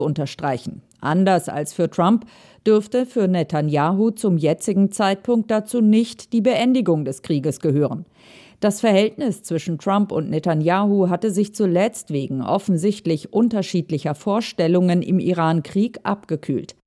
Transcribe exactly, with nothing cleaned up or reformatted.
unterstreichen. Anders als für Trump dürfte für Netanjahu zum jetzigen Zeitpunkt dazu nicht die Beendigung des Krieges gehören. Das Verhältnis zwischen Trump und Netanjahu hatte sich zuletzt wegen offensichtlich unterschiedlicher Vorstellungen im Iran-Krieg abgekühlt.